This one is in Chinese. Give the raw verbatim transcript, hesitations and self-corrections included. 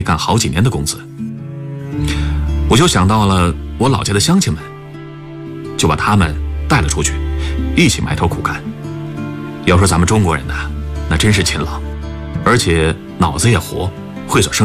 干好几年的工资。我就想到了我老家的乡亲们，就把他们带了出去，一起埋头苦干。要说咱们中国人呐，那真是勤劳，而且脑子也活，会做生意。